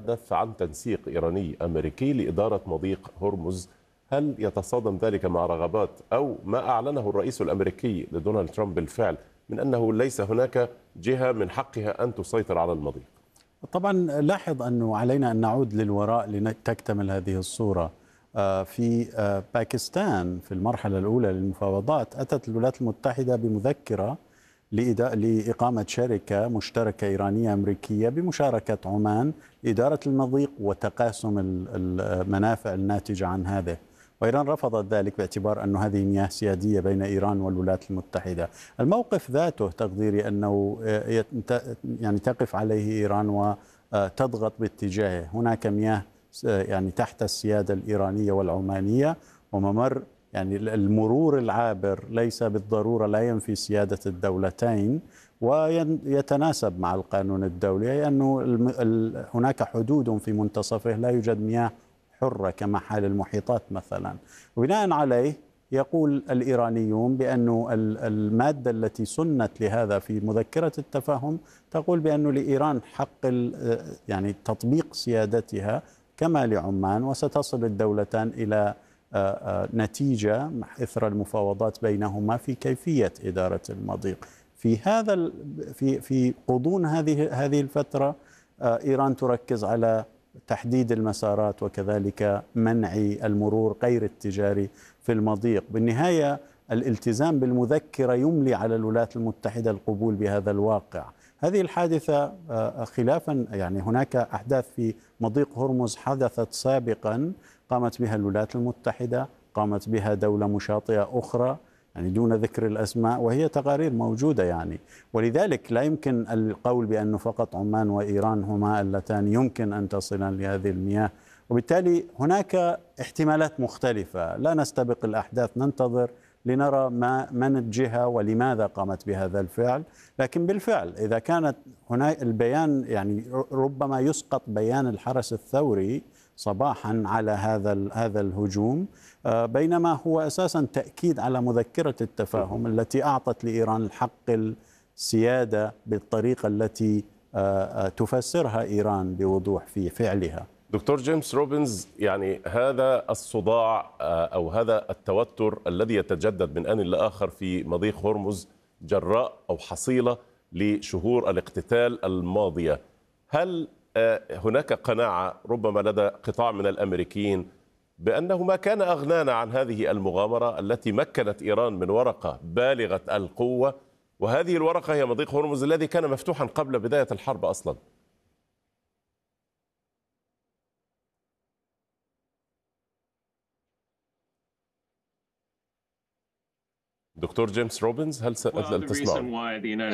يتحدث عن تنسيق إيراني أمريكي لإدارة مضيق هرمز. هل يتصادم ذلك مع رغبات أو ما أعلنه الرئيس الأمريكي لدونالد ترامب بالفعل من أنه ليس هناك جهة من حقها أن تسيطر على المضيق؟ طبعا لاحظ أنه علينا أن نعود للوراء لتكتمل هذه الصورة. في باكستان في المرحلة الأولى للمفاوضات أتت الولايات المتحدة بمذكرة لإقامة شركة مشتركة إيرانية أمريكية بمشاركة عمان لإدارة المضيق وتقاسم المنافع الناتجة عن هذا، وإيران رفضت ذلك باعتبار أن هذه مياه سيادية بين إيران والولايات المتحدة. الموقف ذاته تقديري أنه يعني تقف عليه إيران وتضغط باتجاهه. هناك مياه يعني تحت السيادة الإيرانية والعمانية، وممر يعني المرور العابر ليس بالضرورة لا ينفي سيادة الدولتين ويتناسب مع القانون الدولي، أي أنه هناك حدود في منتصفه لا يوجد مياه حرة كما حال المحيطات مثلا. وبناء عليه يقول الإيرانيون بأن المادة التي سنت لهذا في مذكرة التفاهم تقول بأن لإيران حق يعني تطبيق سيادتها كما لعمان، وستصل الدولتان إلى نتيجة إثر المفاوضات بينهما في كيفية إدارة المضيق. في غضون هذه الفترة إيران تركز على تحديد المسارات وكذلك منع المرور غير التجاري في المضيق. بالنهاية الالتزام بالمذكرة يملي على الولايات المتحدة القبول بهذا الواقع. هذه الحادثة خلافا يعني هناك أحداث في مضيق هرمز حدثت سابقا قامت بها الولايات المتحدة، قامت بها دولة مشاطئة أخرى يعني دون ذكر الأسماء، وهي تقارير موجودة يعني. ولذلك لا يمكن القول بأنه فقط عمان وإيران هما اللتان يمكن أن تصلا لهذه المياه، وبالتالي هناك احتمالات مختلفة. لا نستبق الأحداث، ننتظر لنرى من الجهة ولماذا قامت بهذا الفعل. لكن بالفعل إذا كانت هناك البيان يعني ربما يسقط بيان الحرس الثوري صباحا على هذا الهجوم، بينما هو أساسا تأكيد على مذكرة التفاهم التي أعطت لإيران الحق السيادة بالطريقة التي تفسرها إيران بوضوح في فعلها. دكتور جيمس روبنز، يعني هذا الصداع أو هذا التوتر الذي يتجدد من آن لآخر في مضيق هرمز جراء أو حصيلة لشهور الاقتتال الماضية، هل هناك قناعة ربما لدى قطاع من الأمريكيين بأنه ما كان أغنانا عن هذه المغامرة التي مكنت إيران من ورقة بالغة القوة، وهذه الورقة هي مضيق هرمز الذي كان مفتوحا قبل بداية الحرب أصلا؟ دكتور جيمس روبنز، هل تسمعون؟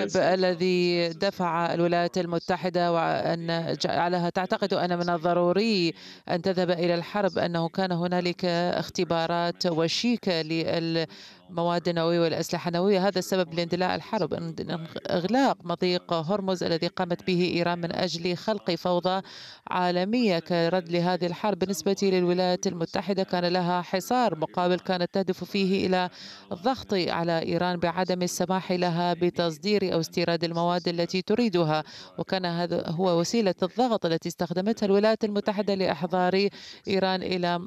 الذي دفع الولايات المتحدة وأن جعلها تعتقد أن من الضروري أن تذهب إلى الحرب أنه كان هنالك اختبارات وشيكة للمواد النووية والأسلحة النووية. هذا السبب لاندلاع الحرب، إغلاق مضيق هرمز الذي قامت به إيران من أجل خلق فوضى عالمية كرد لهذه الحرب. بالنسبة للولايات المتحدة كان لها حصار مقابل كانت تهدف فيه إلى الضغط على إيران بعدم السماح لها بتصدير أو استيراد المواد التي تريدها، وكان هذا هو وسيلة الضغط التي استخدمتها الولايات المتحدة لإحضار إيران إلى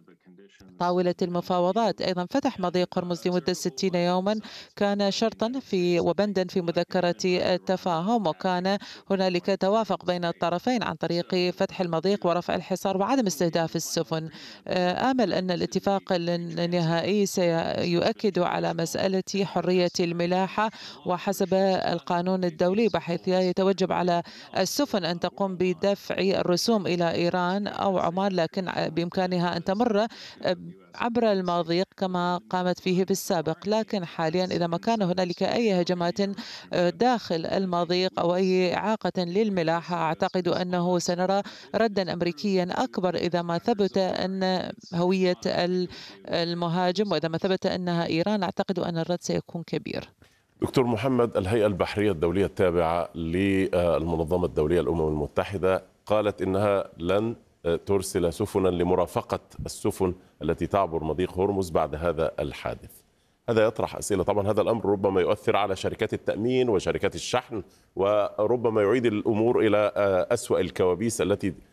طاولة المفاوضات. أيضا فتح مضيق هرمز لمدة 60 يوما كان شرطا وبندا في مذكرة التفاهم، وكان هنالك توافق بين الطرفين عن طريق فتح المضيق ورفع الحصار وعدم استهداف السفن. آمل أن الاتفاق النهائي سيؤكد على مسألة حرية الملاحة وحسب القانون الدولي، بحيث يتوجب على السفن أن تقوم بدفع الرسوم إلى إيران أو عمان، لكن بإمكانها أن تمر عبر المضيق كما قامت فيه في السابق. لكن حاليا إذا ما كان هنالك أي هجمات داخل المضيق أو أي إعاقة للملاحة، أعتقد أنه سنرى ردا أمريكيا أكبر إذا ما ثبت أن هوية المهاجم، وإذا ما ثبت أنها إيران أعتقد أن الرد سيكون كبير. دكتور محمد، الهيئة البحرية الدولية التابعة للمنظمة الدولية للأمم المتحدة قالت إنها لن ترسل سفنا لمرافقة السفن التي تعبر مضيق هرمز بعد هذا الحادث. هذا يطرح أسئلة. طبعا هذا الأمر ربما يؤثر على شركات التأمين وشركات الشحن، وربما يعيد الأمور إلى أسوأ الكوابيس التي